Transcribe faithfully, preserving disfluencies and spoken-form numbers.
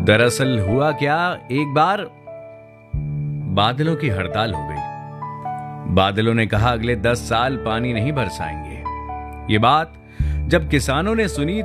दरअसल हुआ क्या, एक बार बादलों की हड़ताल हो गई। बादलों ने कहा अगले दस साल पानी नहीं बरसाएंगे। ये बात जब किसानों ने सुनी